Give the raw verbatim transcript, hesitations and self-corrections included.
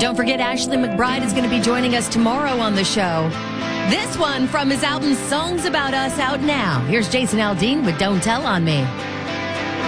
Don't forget, Ashley McBryde is going to be joining us tomorrow on the show. This one from his album Songs About Us out now. Here's Jason Aldean with Don't Tell on Me.